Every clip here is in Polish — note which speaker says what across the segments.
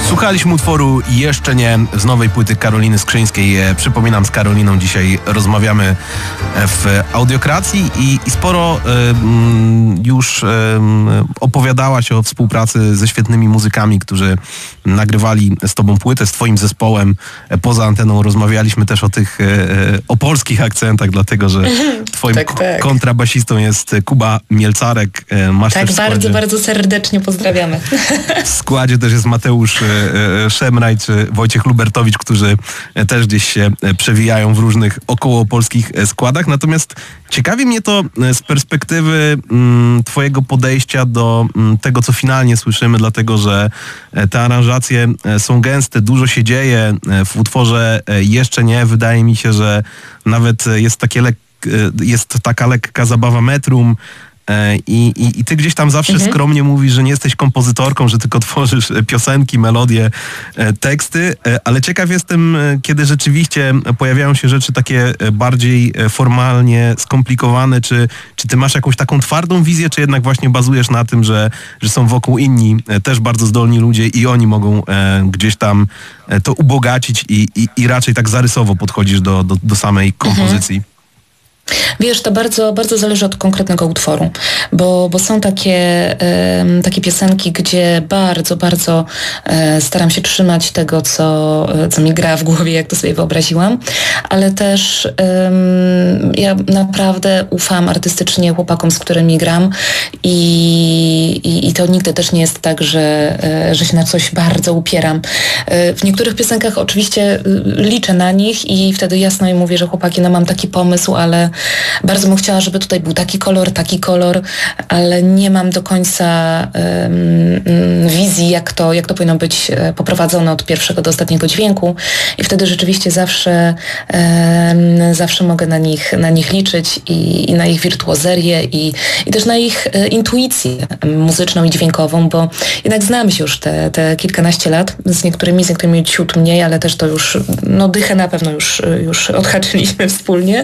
Speaker 1: Słuchaliśmy utworu Jeszcze nie z nowej płyty Karoliny Skrzyńskiej. Przypominam, z Karoliną dzisiaj rozmawiamy w Audiokracji i sporo już opowiadałaś o współpracy ze świetnymi muzykami, którzy nagrywali z tobą płytę, z twoim zespołem. Poza anteną rozmawialiśmy też o tych o polskich akcentach, dlatego że twoim kontrabasistą jest Kuba Mielcarek. Masz
Speaker 2: tak,
Speaker 1: też
Speaker 2: bardzo, bardzo serdecznie pozdrawiamy.
Speaker 1: W składzie też jest Mateusz Szemraj czy Wojciech Lubertowicz, którzy też gdzieś się przewijają w różnych okołopolskich składach. Natomiast ciekawi mnie to z perspektywy twojego podejścia do tego, co finalnie słyszymy, dlatego że te aranżacje są gęste, dużo się dzieje w utworze Jeszcze nie. Wydaje mi się, że nawet jest taka lekka zabawa metrum. I ty gdzieś tam zawsze skromnie mówisz, że nie jesteś kompozytorką, że tylko tworzysz piosenki, melodie, teksty, ale ciekaw jestem, kiedy rzeczywiście pojawiają się rzeczy takie bardziej formalnie skomplikowane, czy ty masz jakąś taką twardą wizję, czy jednak właśnie bazujesz na tym, że są wokół inni też bardzo zdolni ludzie i oni mogą gdzieś tam to ubogacić i raczej tak zarysowo podchodzisz do samej kompozycji?
Speaker 2: Wiesz, to bardzo, bardzo zależy od konkretnego utworu, bo są takie piosenki, gdzie bardzo, bardzo staram się trzymać tego, co mi gra w głowie, jak to sobie wyobraziłam, ale też ja naprawdę ufam artystycznie chłopakom, z którymi gram i to nigdy też nie jest tak, że się na coś bardzo upieram. W niektórych piosenkach oczywiście liczę na nich i wtedy jasno im mówię, że chłopaki, no mam taki pomysł, ale bardzo bym chciała, żeby tutaj był taki kolor, ale nie mam do końca wizji, jak to powinno być poprowadzone od pierwszego do ostatniego dźwięku i wtedy rzeczywiście zawsze mogę na nich liczyć i na ich wirtuozerię i też na ich intuicję muzyczną i dźwiękową, bo jednak znamy się już te kilkanaście lat, z niektórymi ciut mniej, ale też to już, no dychę na pewno już odhaczyliśmy wspólnie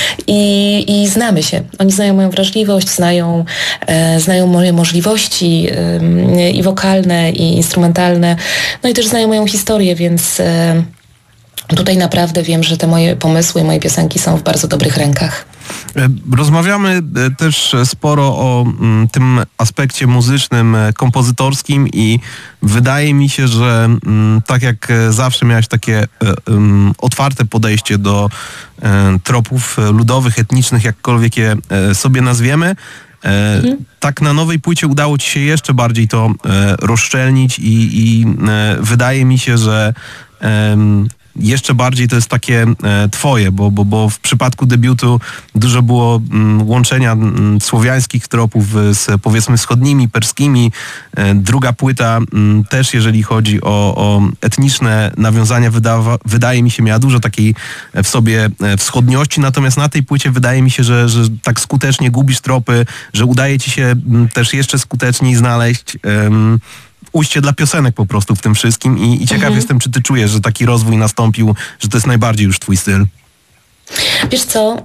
Speaker 2: i znamy się. Oni znają moją wrażliwość, znają moje możliwości i wokalne, i instrumentalne, no i też znają moją historię, więc tutaj naprawdę wiem, że te moje pomysły, moje piosenki są w bardzo dobrych rękach.
Speaker 1: Rozmawiamy też sporo o tym aspekcie muzycznym, kompozytorskim i wydaje mi się, że tak jak zawsze miałeś takie otwarte podejście do tropów ludowych, etnicznych, jakkolwiek je sobie nazwiemy, tak na nowej płycie udało ci się jeszcze bardziej to rozszczelnić i wydaje mi się, że jeszcze bardziej to jest takie twoje, bo w przypadku debiutu dużo było łączenia słowiańskich tropów z powiedzmy wschodnimi, perskimi. Druga płyta też, jeżeli chodzi o etniczne nawiązania, wydaje mi się, miała dużo takiej w sobie wschodniości, natomiast na tej płycie wydaje mi się, że tak skutecznie gubisz tropy, że udaje ci się też jeszcze skuteczniej znaleźć ujście dla piosenek po prostu w tym wszystkim i ciekaw jestem, czy ty czujesz, że taki rozwój nastąpił, że to jest najbardziej już twój styl.
Speaker 2: Wiesz co,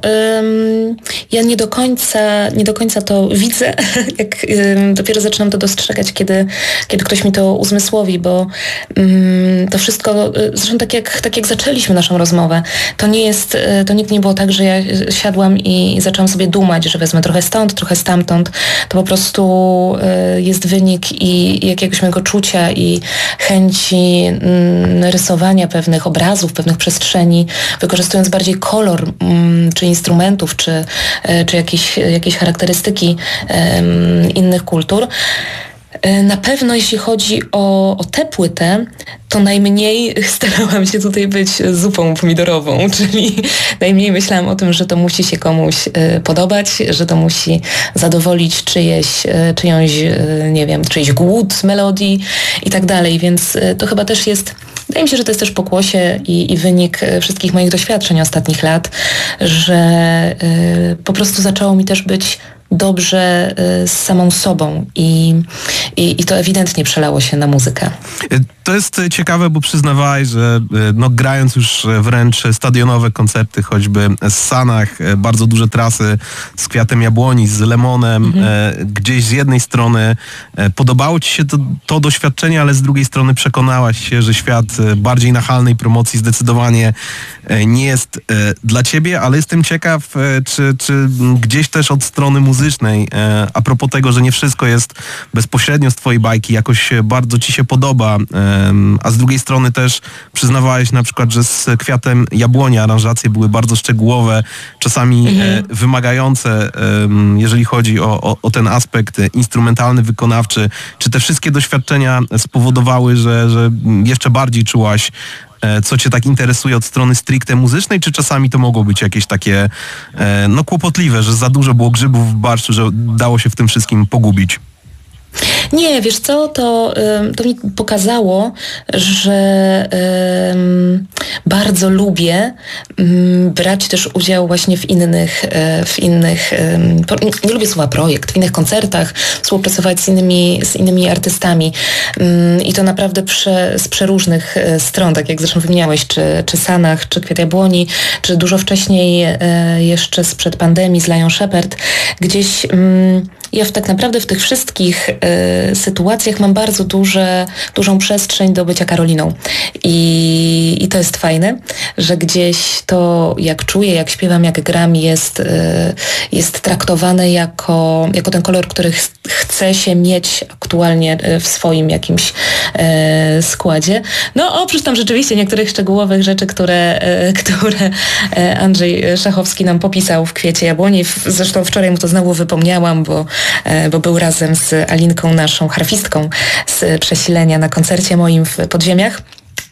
Speaker 2: ja nie do końca to widzę, jak dopiero zaczynam to dostrzegać, kiedy ktoś mi to uzmysłowi, bo to wszystko, zresztą tak jak zaczęliśmy naszą rozmowę, to nigdy nie było tak, że ja siadłam i zaczęłam sobie dumać, że wezmę trochę stąd, trochę stamtąd. To po prostu jest wynik i jakiegoś mojego czucia i chęci rysowania pewnych obrazów, pewnych przestrzeni, wykorzystując bardziej kolor czy instrumentów, czy jakieś charakterystyki innych kultur. Na pewno jeśli chodzi o tę płytę, to najmniej starałam się tutaj być zupą pomidorową, czyli najmniej myślałam o tym, że to musi się komuś podobać, że to musi zadowolić czyjś głód melodii i tak dalej, więc to chyba też jest, wydaje mi się, że to jest też pokłosie i wynik wszystkich moich doświadczeń ostatnich lat, że po prostu zaczęło mi też być dobrze z samą sobą i to ewidentnie przelało się na muzykę.
Speaker 1: To jest ciekawe, bo przyznawałaś, że no, grając już wręcz stadionowe koncerty, choćby z Sanach, bardzo duże trasy z Kwiatem Jabłoni, z Lemonem, gdzieś z jednej strony podobało ci się to doświadczenie, ale z drugiej strony przekonałaś się, że świat bardziej nachalnej promocji zdecydowanie nie jest dla ciebie, ale jestem ciekaw, czy gdzieś też od strony muzycznej, a propos tego, że nie wszystko jest bezpośrednio z twojej bajki, jakoś bardzo ci się podoba, a z drugiej strony też przyznawałeś na przykład, że z Kwiatem Jabłoni aranżacje były bardzo szczegółowe, czasami wymagające, jeżeli chodzi o ten aspekt instrumentalny, wykonawczy. Czy te wszystkie doświadczenia spowodowały, że jeszcze bardziej czułaś, co cię tak interesuje od strony stricte muzycznej, czy czasami to mogło być jakieś takie no kłopotliwe, że za dużo było grzybów w barszczu, że dało się w tym wszystkim pogubić?
Speaker 2: Nie, wiesz co, to mi pokazało, że bardzo lubię brać też udział właśnie w innych nie lubię słowa projekt, w innych koncertach, współpracować z innymi artystami i to naprawdę z przeróżnych stron, tak jak zresztą wymieniałeś, czy Sanach, czy Kwiat Jabłoni, czy dużo wcześniej jeszcze sprzed pandemii z Lion Shepherd, gdzieś ja tak naprawdę w tych wszystkich sytuacjach mam bardzo dużą przestrzeń do bycia Karoliną. I to jest fajne, że gdzieś to, jak czuję, jak śpiewam, jak gram, jest traktowane jako ten kolor, który chce się mieć aktualnie w swoim jakimś składzie. No oprócz tam rzeczywiście niektórych szczegółowych rzeczy, które Andrzej Szachowski nam popisał w Kwiecie Jabłoni. Zresztą wczoraj mu to znowu wypomniałam, bo był razem z Alinką, naszą harfistką z Przesilenia, na koncercie moim w Podziemiach.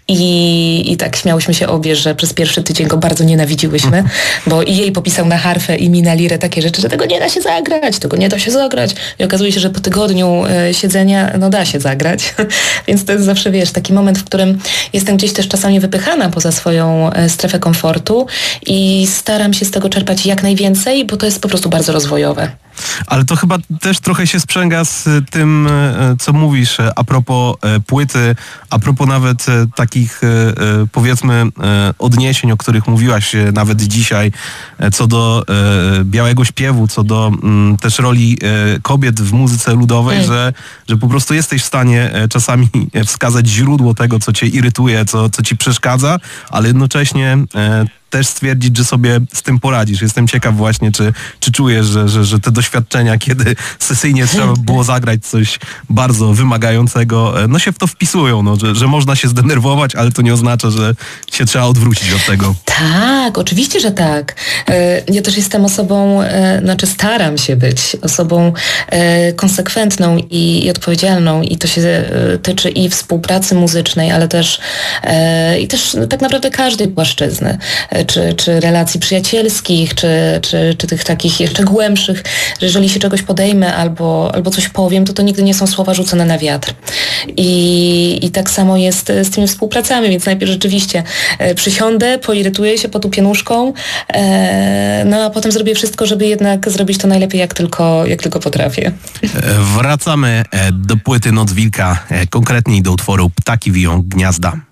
Speaker 2: I tak śmiałyśmy się obie, że przez pierwszy tydzień go bardzo nienawidziłyśmy, bo i jej popisał na harfę i mi na lirę takie rzeczy, że tego nie da się zagrać. I okazuje się, że po tygodniu siedzenia, no da się zagrać. Więc to jest zawsze, wiesz, taki moment, w którym jestem gdzieś też czasami wypychana poza swoją strefę komfortu i staram się z tego czerpać jak najwięcej, bo to jest po prostu bardzo rozwojowe.
Speaker 1: Ale to chyba też trochę się sprzęga z tym, co mówisz a propos płyty, a propos nawet takich powiedzmy odniesień, o których mówiłaś nawet dzisiaj, co do białego śpiewu, co do też roli kobiet w muzyce ludowej, że po prostu jesteś w stanie czasami wskazać źródło tego, co cię irytuje, co ci przeszkadza, ale jednocześnie też stwierdzić, że sobie z tym poradzisz. Jestem ciekaw właśnie, czy czujesz, że te doświadczenia, kiedy sesyjnie trzeba było zagrać coś bardzo wymagającego, no się w to wpisują, no, że można się zdenerwować, ale to nie oznacza, że się trzeba odwrócić od tego.
Speaker 2: Tak, oczywiście, że tak. Ja też jestem osobą, staram się być osobą konsekwentną i odpowiedzialną i to się tyczy i współpracy muzycznej, ale też i też tak naprawdę każdej płaszczyzny. Czy relacji przyjacielskich, czy tych takich jeszcze głębszych, że jeżeli się czegoś podejmę albo coś powiem, to nigdy nie są słowa rzucone na wiatr. I tak samo jest z tymi współpracami, więc najpierw rzeczywiście przysiądę, poirytuję się, potupię nóżką, no a potem zrobię wszystko, żeby jednak zrobić to najlepiej, jak tylko potrafię.
Speaker 1: Wracamy do płyty Noc Wilka, konkretniej do utworu Ptaki wiją gniazda.